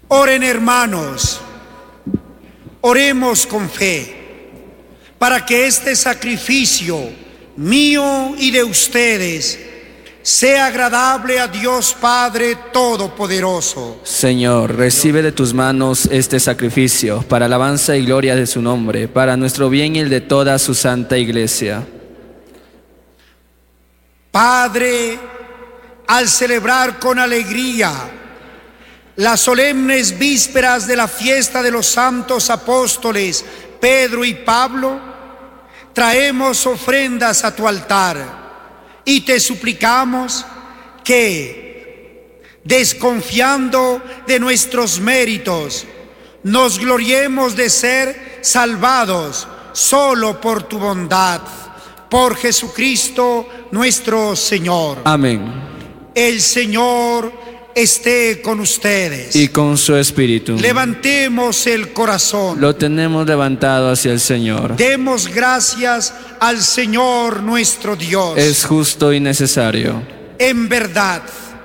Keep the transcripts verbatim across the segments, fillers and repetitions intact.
Oren, hermanos, oremos con fe, para que este sacrificio mío y de ustedes sea agradable a Dios Padre Todopoderoso. Señor, recibe de tus manos este sacrificio, para alabanza y gloria de su nombre, para nuestro bien y el de toda su santa Iglesia. Padre, al celebrar con alegría las solemnes vísperas de la fiesta de los santos apóstoles Pedro y Pablo, traemos ofrendas a tu altar y te suplicamos que, desconfiando de nuestros méritos, nos gloriemos de ser salvados solo por tu bondad. Por Jesucristo nuestro Señor. Amén. El Señor esté con ustedes. Y con su espíritu. Levantemos el corazón. Lo tenemos levantado hacia el Señor. Demos gracias al Señor nuestro Dios. Es justo y necesario. En verdad,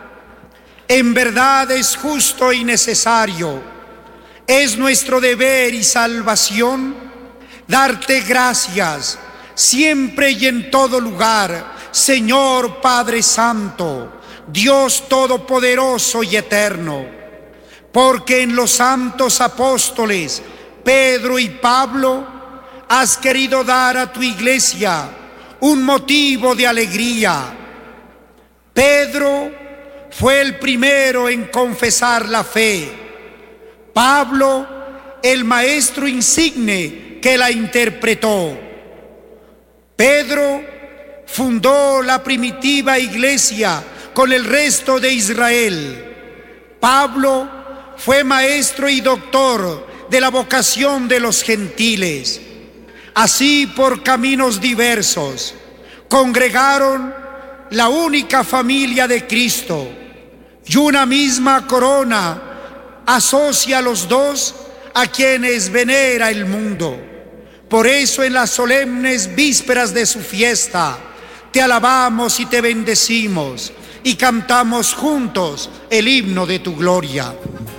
en verdad es justo y necesario. Es nuestro deber y salvación darte gracias siempre y en todo lugar, Señor Padre Santo, Dios Todopoderoso y Eterno, porque en los santos apóstoles Pedro y Pablo has querido dar a tu iglesia un motivo de alegría. Pedro fue el primero en confesar la fe, Pablo el maestro insigne que la interpretó. Pedro fundó la primitiva iglesia con el resto de Israel. Pablo fue maestro y doctor de la vocación de los gentiles. Así, por caminos diversos, congregaron la única familia de Cristo, y una misma corona asocia a los dos a quienes venera el mundo. Por eso en las solemnes vísperas de su fiesta te alabamos y te bendecimos y cantamos juntos el himno de tu gloria.